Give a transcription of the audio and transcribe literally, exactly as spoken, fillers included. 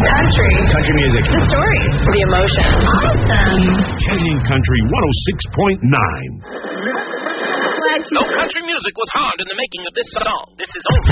Country. Country music. The stories. The emotion. Awesome. Canyon Country one oh six point nine. No country music was harmed in the making of this song. This is only